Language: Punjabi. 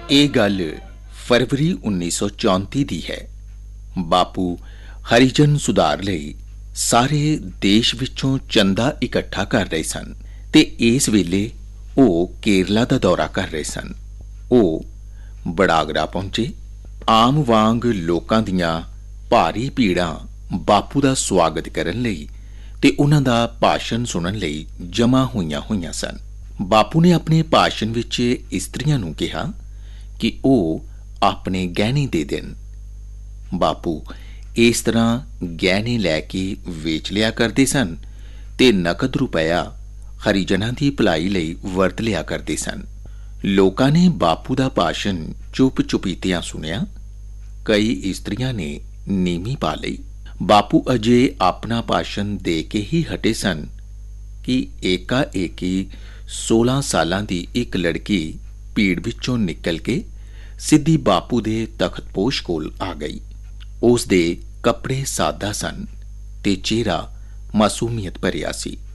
ਇਹ ਗੱਲ ਫਰਵਰੀ 1934 ਦੀ ਹੈ। ਬਾਪੂ ਹਰੀਜਨ ਸੁਧਾਰ ਲਈ ਸਾਰੇ ਦੇਸ਼ ਵਿੱਚੋਂ ਚੰਦਾ ਇਕੱਠਾ ਕਰ ਰਹੇ ਸਨ ਤੇ ਇਸ ਵੇਲੇ ਉਹ ਕੇਰਲਾ ਦਾ ਦੌਰਾ ਕਰ ਰਹੇ ਸਨ। ਉਹ ਬੜਾਗਰਾ ਪਹੁੰਚੇ। ਆਮ ਵਾਂਗ ਲੋਕਾਂ ਦੀਆਂ ਭਾਰੀ ਭੀੜਾਂ ਬਾਪੂ ਦਾ ਸਵਾਗਤ ਕਰਨ ਲਈ ਤੇ ਉਹਨਾਂ ਦਾ ਭਾਸ਼ਣ ਸੁਣਨ ਲਈ ਜਮ੍ਹਾਂ ਹੋਈਆਂ ਸਨ। ਬਾਪੂ ਨੇ ਆਪਣੇ ਭਾਸ਼ਣ ਵਿੱਚ ਇਸਤਰੀਆਂ ਨੂੰ ਕਿਹਾ ਕਿ ਉਹ ਆਪਣੇ ਗਹਿਣੇ ਦੇ ਦੇਣ। ਬਾਪੂ ਇਸ ਤਰ੍ਹਾਂ ਗਹਿਣੇ ਲੈ ਕੇ ਵੇਚ ਲਿਆ ਕਰਦੇ ਸਨ ਤੇ ਨਕਦ ਰੁਪਇਆ ਹਰੀਜਨਾਂ ਦੀ ਭਲਾਈ ਲਈ ਵਰਤ ਲਿਆ ਕਰਦੇ ਸਨ। ਲੋਕਾਂ ਨੇ ਬਾਪੂ ਦਾ ਭਾਸ਼ਣ ਚੁੱਪ-ਚੁਪੀਤਿਆਂ ਸੁਣਿਆ। ਕਈ ਇਸਤਰੀਆਂ ਨੇ ਨੀਵੀਂ ਪਾ ਲਈ। ਬਾਪੂ ਅਜੇ ਆਪਣਾ ਭਾਸ਼ਣ ਦੇ ਕੇ ਹੀ ਹਟੇ ਸਨ ਕਿ ਏਕਾ-ਏਕੀ 16 ਸਾਲਾਂ ਦੀ ਇੱਕ ਲੜਕੀ ਭੀੜ ਵਿੱਚੋਂ ਨਿਕਲ ਕੇ ਸਿੱਧੀ ਬਾਪੂ ਦੇ ਤਖਤਪੋਸ਼ ਕੋਲ ਆ ਗਈ। ਉਸ ਦੇ ਕੱਪੜੇ ਸਾਦਾ ਸਨ ਤੇ ਚਿਹਰਾ ਮਾਸੂਮੀਅਤ ਭਰਿਆ ਸੀ।